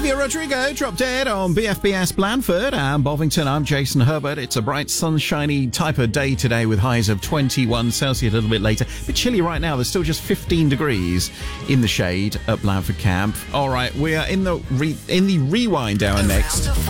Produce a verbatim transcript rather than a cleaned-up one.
Olivia Rodrigo, Drop Dead on B F B S Blandford and Bovington. I'm Jason Herbert. It's a bright, sunshiny type of day today with highs of twenty-one Celsius a little bit later. A bit chilly right now. There's still just fifteen degrees in the shade at Blandford Camp. All right, we are in the re- in the rewind hour next.